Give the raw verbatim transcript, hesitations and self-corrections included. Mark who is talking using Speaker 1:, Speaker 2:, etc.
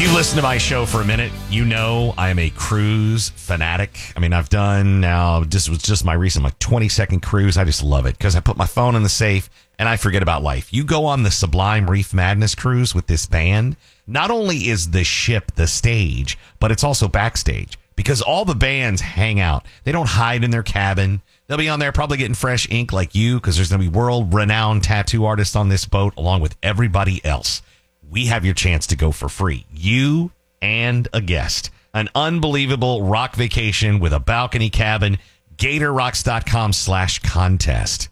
Speaker 1: you listen to my show for a minute, you know I am a cruise fanatic. I mean, I've done now, this was just my recent, like twenty second cruise. I just love it because I put my phone in the safe and I forget about life. You go on the Sublime Reef Madness cruise with this band. Not only is the ship the stage, but it's also backstage because all the bands hang out. They don't hide in their cabin. They'll be on there probably getting fresh ink like you because there's going to be world-renowned tattoo artists on this boat along with everybody else. We have your chance to go for free. You and a guest. An unbelievable rock vacation with a balcony cabin. GatorRocks.com slash contest.